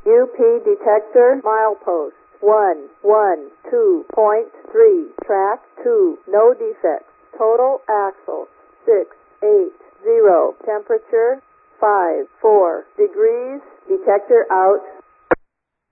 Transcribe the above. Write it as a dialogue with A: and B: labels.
A: UP detector milepost 112.3. Track 2. No defects. Total axle 680. Temperature 54 degrees. Detector out.